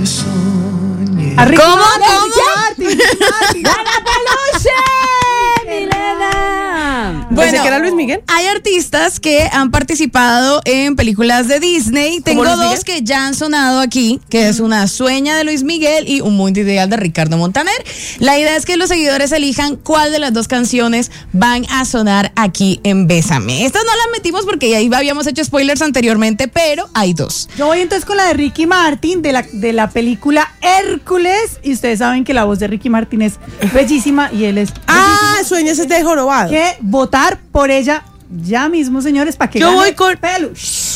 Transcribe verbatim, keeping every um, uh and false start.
soñé. ¿Cómo? ¿Cómo? ¡Gana peluche, Milena! Bueno, Pensé que era Luis Miguel. hay artistas que han participado en películas de Disney. Tengo Luis dos Miguel? que ya han sonado aquí, que es Una sueña de Luis Miguel y Un mundo ideal de Ricardo Montaner. La idea es que los seguidores elijan cuál de las dos canciones van a sonar aquí en Bésame. Estas no las metimos porque ahí habíamos hecho spoilers anteriormente, pero hay dos. Yo voy entonces con la de Ricky Martin de la, de la película Hércules. Y ustedes saben que la voz de Ricky Martin es bellísima y él es Ah, sueños es de jorobado. que votar por ella ya mismo, señores, para que Yo gane voy con- peluche.